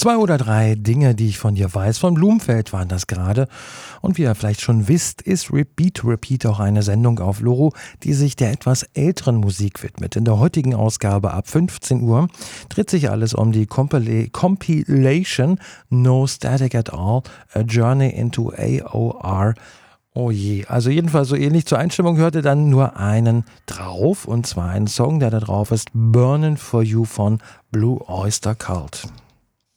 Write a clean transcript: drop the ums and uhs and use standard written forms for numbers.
2 oder 3 Dinge, die ich von dir weiß. Von Blumfeld waren das gerade. Und wie ihr vielleicht schon wisst, ist Repeat auch eine Sendung auf Loro, die sich der etwas älteren Musik widmet. In der heutigen Ausgabe ab 15 Uhr dreht sich alles um die Compilation No Static at All, A Journey into AOR. Oh je, also jedenfalls so ähnlich zur Einstimmung hörte dann nur einen drauf, und zwar einen Song, der da drauf ist, Burnin' for You von Blue Oyster Cult.